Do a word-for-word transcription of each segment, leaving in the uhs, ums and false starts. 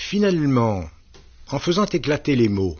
finalement, en faisant éclater les mots,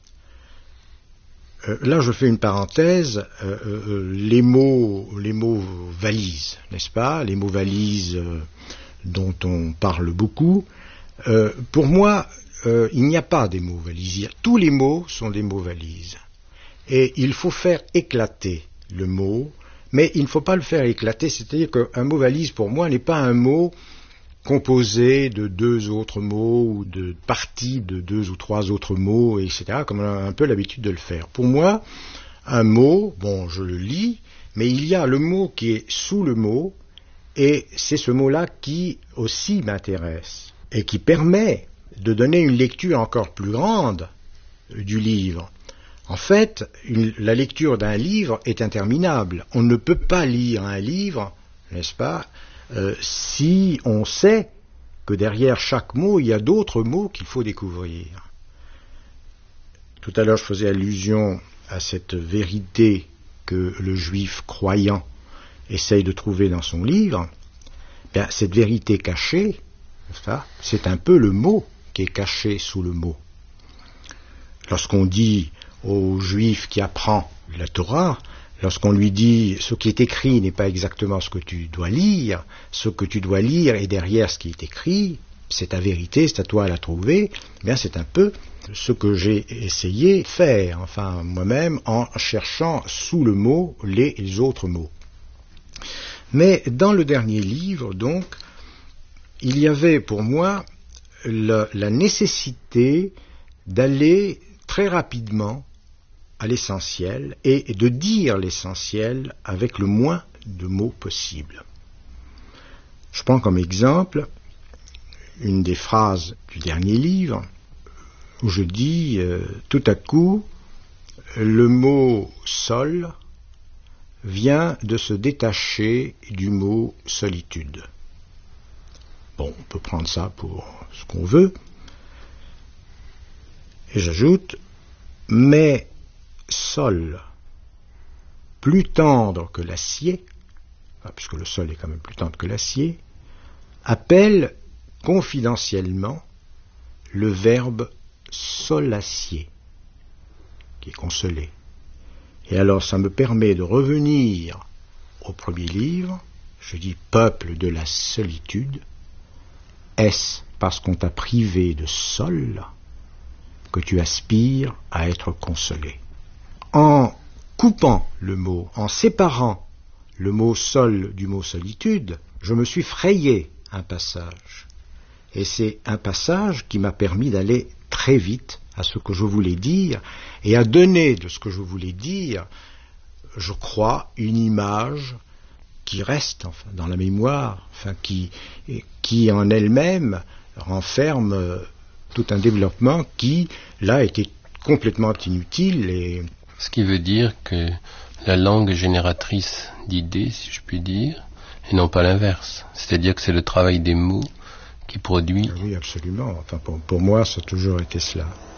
euh, là je fais une parenthèse, euh, euh, les mots, les mots valises, n'est-ce pas? Les mots valises euh, dont on parle beaucoup. Euh, pour moi, euh, il n'y a pas des mots valises. Tous les mots sont des mots valises. Et il faut faire éclater le mot, mais il ne faut pas le faire éclater, c'est-à-dire qu'un mot valise pour moi n'est pas un mot composé de deux autres mots ou de parties de deux ou trois autres mots, et cetera, comme on a un peu l'habitude de le faire. Pour moi, un mot, bon, je le lis, mais il y a le mot qui est sous le mot, et c'est ce mot-là qui aussi m'intéresse, et qui permet de donner une lecture encore plus grande du livre. En fait, une, la lecture d'un livre est interminable. On ne peut pas lire un livre, n'est-ce pas, euh, si on sait que derrière chaque mot, il y a d'autres mots qu'il faut découvrir. Tout à l'heure, je faisais allusion à cette vérité que le juif croyant essaye de trouver dans son livre. Bien, cette vérité cachée, c'est un peu le mot qui est caché sous le mot. Lorsqu'on dit au juif qui apprend la Torah, lorsqu'on lui dit ce qui est écrit n'est pas exactement ce que tu dois lire, ce que tu dois lire est derrière ce qui est écrit, c'est ta vérité, c'est à toi à la trouver, eh bien c'est un peu ce que j'ai essayé de faire, enfin moi-même, en cherchant sous le mot les autres mots. Mais dans le dernier livre, donc, il y avait pour moi la, la nécessité d'aller très rapidement à l'essentiel et de dire l'essentiel avec le moins de mots possible. Je prends comme exemple une des phrases du dernier livre où je dis euh, tout à coup le mot sol vient de se détacher du mot solitude. Bon, on peut prendre ça pour ce qu'on veut. Et j'ajoute, mais sol, plus tendre que l'acier, puisque le sol est quand même plus tendre que l'acier, appelle confidentiellement le verbe solacier, qui est consolé. Et alors ça me permet de revenir au premier livre, je dis peuple de la solitude, est-ce parce qu'on t'a privé de sol que tu aspires à être consolé? En coupant le mot, en séparant le mot sol du mot solitude, je me suis frayé un passage. Et c'est un passage qui m'a permis d'aller très vite à ce que je voulais dire, et à donner de ce que je voulais dire, je crois, une image qui reste enfin, dans la mémoire, enfin, qui, qui en elle-même renferme tout un développement qui, là, était complètement inutile. Et... Ce qui veut dire que la langue est génératrice d'idées, si je puis dire, et non pas l'inverse. C'est-à-dire que c'est le travail des mots qui produit. Oui, absolument. Enfin, pour, pour moi, ça a toujours été cela.